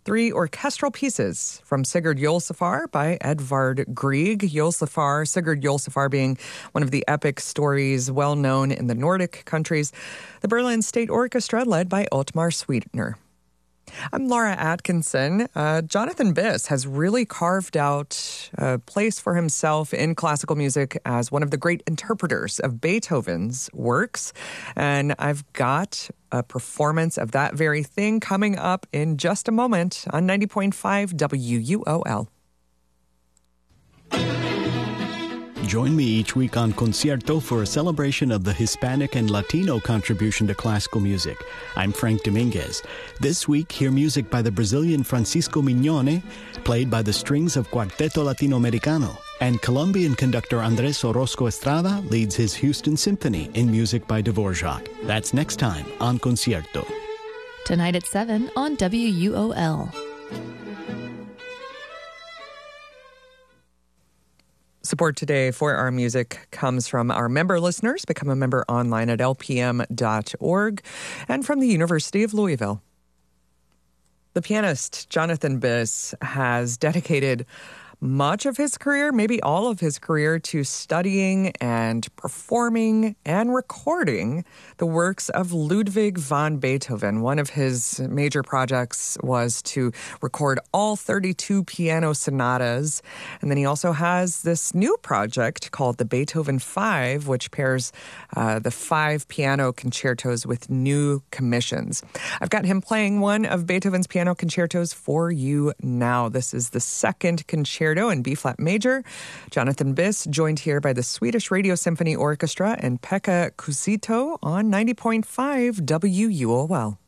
3 orchestral pieces from Sigurd Jolsafar by Edvard Grieg. Jolsafar, Sigurd Jolsafar being one of the epic stories well known in the Nordic countries. The Berlin State Orchestra led by Ottmar Sweetner. I'm Laura Atkinson. Jonathan Biss has really carved out a place for himself in classical music as one of the great interpreters of Beethoven's works. And I've got a performance of that very thing coming up in just a moment on 90.5 WUOL. Join me each week on Concierto for a celebration of the Hispanic and Latino contribution to classical music. I'm Frank Dominguez. This week, hear music by the Brazilian Francisco Mignone, played by the strings of Cuarteto Latinoamericano, and Colombian conductor Andrés Orozco Estrada leads his Houston Symphony in music by Dvorak. That's next time on Concierto. Tonight at 7 on WUOL. Support today for our music comes from our member listeners. Become a member online at lpm.org and from the University of Louisville. The pianist Jonathan Biss has dedicated much of his career, maybe all of his career, to studying and performing and recording the works of Ludwig van Beethoven. One of his major projects was to record all 32 piano sonatas. And then he also has this new project called the Beethoven 5, which pairs the 5 piano concertos with new commissions. I've got him playing one of Beethoven's piano concertos for you now. This is the second concerto in B-flat major. Jonathan Biss, joined here by the Swedish Radio Symphony Orchestra and Pekka Kuusitto on 90.5 WUOL.